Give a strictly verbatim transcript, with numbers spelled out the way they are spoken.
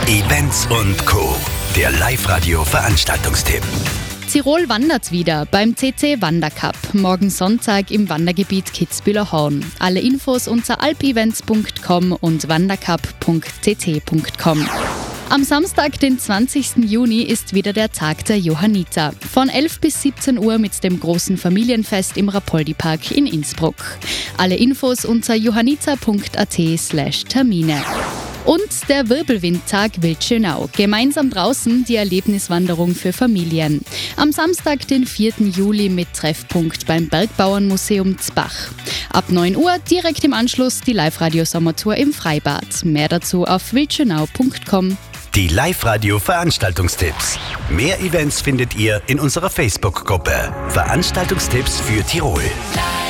Events und Co. Der Live-Radio-Veranstaltungstipp. Tirol wandert wieder beim C C Wandercup. Morgen Sonntag im Wandergebiet Kitzbühler Horn. Alle Infos unter alpevents punkt com und wandercup punkt c c punkt com. Am Samstag, den zwanzigsten Juni, ist wieder der Tag der Johanniter. Von elf bis siebzehn Uhr mit dem großen Familienfest im Rapoldi-Park in Innsbruck. Alle Infos unter johanniter punkt a t slash Termine. Und der Wirbelwindtag Wildschönau. Gemeinsam draußen die Erlebniswanderung für Familien. Am Samstag, den vierten Juli mit Treffpunkt beim Bergbauernmuseum Zbach. Ab neun Uhr direkt im Anschluss die Live-Radio-Sommertour im Freibad. Mehr dazu auf wildschönau punkt com. Die Live-Radio-Veranstaltungstipps. Mehr Events findet ihr in unserer Facebook-Gruppe. Veranstaltungstipps für Tirol.